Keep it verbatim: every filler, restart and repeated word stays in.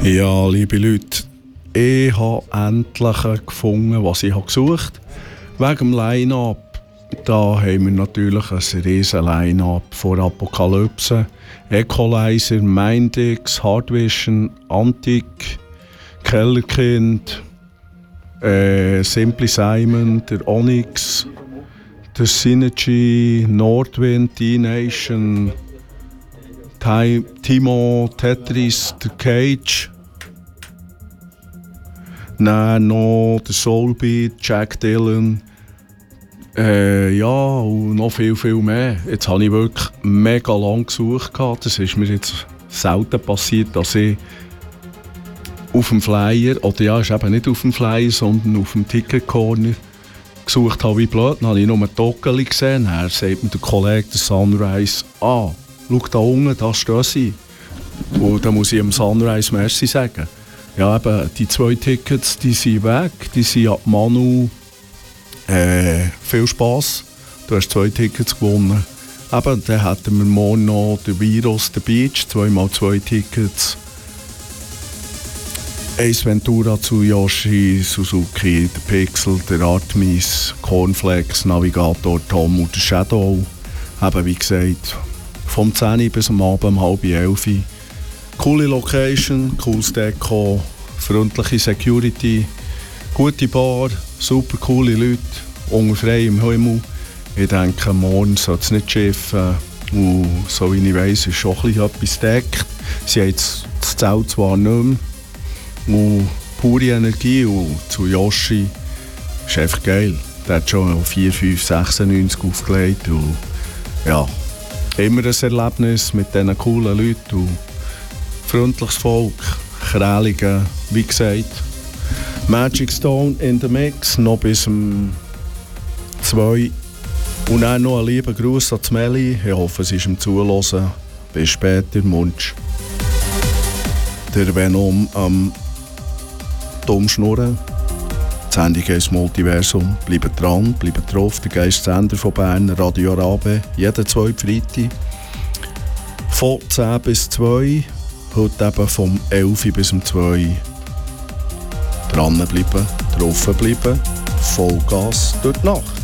Ja, liebe Leute, ich habe endlich gefunden, was ich gesucht habe. Wegen dem Line-Up. Da haben wir natürlich ein riesen Line-Up vor Apokalypse, Equalizer, Mindix, Hardvision, Antik, Kellerkind, äh, Simply Simon, der Onyx, der Synergy, Nordwind, D-Nation, Timo, Tetris, der Cage. Dann noch der Soulbeat, Jack Dylan. Äh, ja, und noch viel, viel mehr. Jetzt habe ich wirklich mega lang gesucht. Das ist mir jetzt selten passiert, dass ich auf dem Flyer, oder ja, ist eben nicht auf dem Flyer, sondern auf dem Ticket-Corner gesucht habe, wie blöd. Dann habe ich nur ein Tockeli gesehen. Dann sagt mir der Kollege, der Sunrise, ah, schau da unten, da stehen sie. Und dann muss ich dem Sunrise Merci sagen. Ja, eben, die zwei Tickets, die sind weg, die sind ab Manu. Äh, viel Spass. Du hast zwei Tickets gewonnen. Eben, dann hätten wir morgen noch den Virus, den Beach, zweimal zwei Tickets. Ace Ventura zu Yoshi, Suzuki, der Pixel, der Artemis, Cornflakes, Navigator, Tom und der Shadow. Eben, wie gesagt, vom zehn bis am Abend um halb elf. Coole Location, cooles Deko, freundliche Security, gute Bar, super coole Leute, unter freiem Himmel. Ich denke, morgen soll es nicht schiffen. Und so wie ich weiss, ist schon etwas gedeckt. Sie haben jetzt das Zelt zwar nicht mehr. Und pure Energie. Und zu Yoshi ist einfach geil. Der hat schon vier, fünf, sechsundneunzig aufgelegt. Und ja, immer ein Erlebnis mit diesen coolen Leuten. Und freundliches Volk, Krälige, wie gesagt. Magic Stone in the Mix, noch bis um zwei. Und dann noch einen lieben Gruß an die Meli. Ich hoffe, es ist ihm zuhören. Bis später, Munsch. Der Venom am Dumm schnurren. Die Sendung heisst Multiversum. Bleibt dran, bleibt drauf. Der Geistsender von Bern, Radio Arabe. Jeden zwei Freitag. Von zehn bis zwei. Heute eben vom elf bis um zwei. Dranbleiben, drauf bleiben. Vollgas durch die Nacht.